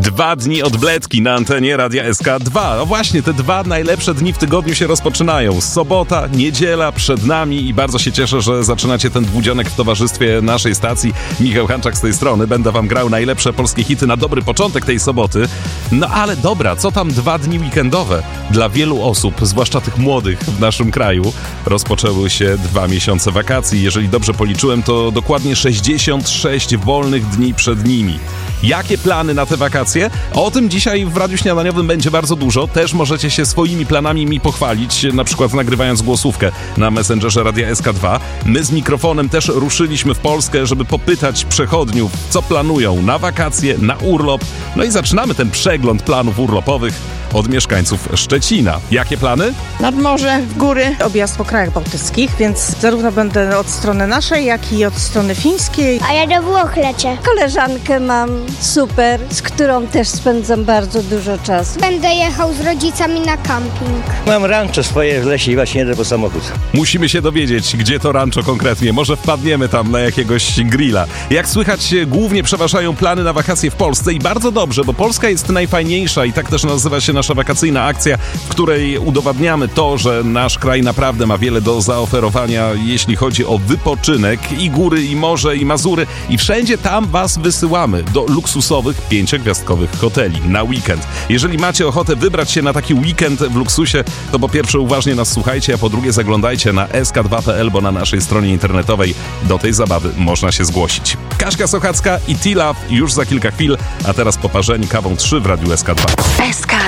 2 dni odbledki na antenie Radia SK2. No właśnie, te 2 najlepsze dni w tygodniu się rozpoczynają. Sobota, niedziela przed nami i bardzo się cieszę, że zaczynacie ten dwudzionek w towarzystwie naszej stacji. Michał Hanczak z tej strony. Będę wam grał najlepsze polskie hity na dobry początek tej soboty. No ale dobra, co tam 2 dni weekendowe? Dla wielu osób, zwłaszcza tych młodych w naszym kraju, rozpoczęły się 2 miesiące wakacji. Jeżeli dobrze policzyłem, to dokładnie 66 wolnych dni przed nimi. Jakie plany na te wakacje? O tym dzisiaj w Radiu Śniadaniowym będzie bardzo dużo. Też możecie się swoimi planami mi pochwalić, na przykład nagrywając głosówkę na Messengerze Radia SK2. My z mikrofonem też ruszyliśmy w Polskę, żeby popytać przechodniów, co planują na wakacje, na urlop. No i zaczynamy ten przegląd planów urlopowych od mieszkańców Szczecina. Jakie plany? Nad morze, w góry, objazd po krajach bałtyckich, więc zarówno będę od strony naszej, jak i od strony fińskiej. A ja do Włoch lecę. Koleżankę mam super, z którą też spędzam bardzo dużo czasu. Będę jechał z rodzicami na camping. Mam rancho swoje w lesie i właśnie jedę po samochód. Musimy się dowiedzieć, gdzie to rancho konkretnie. Może wpadniemy tam na jakiegoś grilla. Jak słychać, głównie przeważają plany na wakacje w Polsce i bardzo dobrze, bo Polska jest najfajniejsza i tak też nazywa się nasza wakacyjna akcja, w której udowadniamy to, że nasz kraj naprawdę ma wiele do zaoferowania, jeśli chodzi o wypoczynek i góry, i morze, i Mazury. I wszędzie tam was wysyłamy do luksusowych 5-gwiazdkowych hoteli na weekend. Jeżeli macie ochotę wybrać się na taki weekend w luksusie, to po pierwsze uważnie nas słuchajcie, a po drugie zaglądajcie na sk2.pl, bo na naszej stronie internetowej do tej zabawy można się zgłosić. Kaśka Sochacka i T-Love już za kilka chwil, a teraz poparzeni kawą 3 w Radiu SK2. SK2